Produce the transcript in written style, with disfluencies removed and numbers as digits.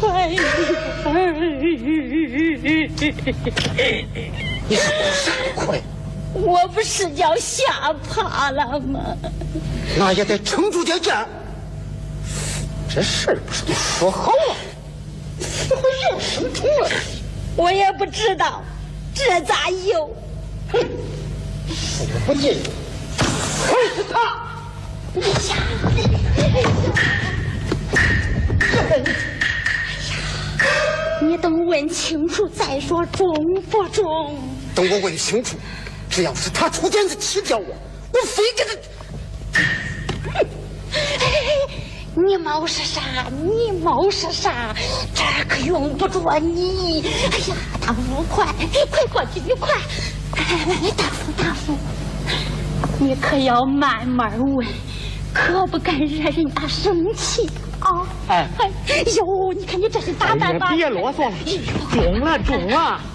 快点！ 你说啥快？ 我不是要吓怕了吗？ 那也得撑住点劲儿。这事儿不是都说好了？怎么又生虫了？ 我也不知道，这咋有？ 哼！我不介意，害死他！ 你等问清楚再说，中不中？ 等我问清楚，只要是他出点子气掉我，我非给他。 你冒是啥？你冒是啥？这儿可用不着你。哎呀，大夫快过去，你快！来，大夫，你可要慢慢问，可不敢惹人家生气啊！哎呦，你看你这是大胆吧？ 别啰嗦了，中了。